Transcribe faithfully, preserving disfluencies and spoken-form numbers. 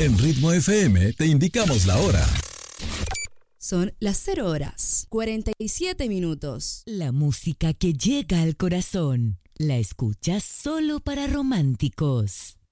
En Ritmo F M te indicamos la hora. Son las cero horas, cuarenta y siete minutos. La música que llega al corazón, la escuchas solo para románticos.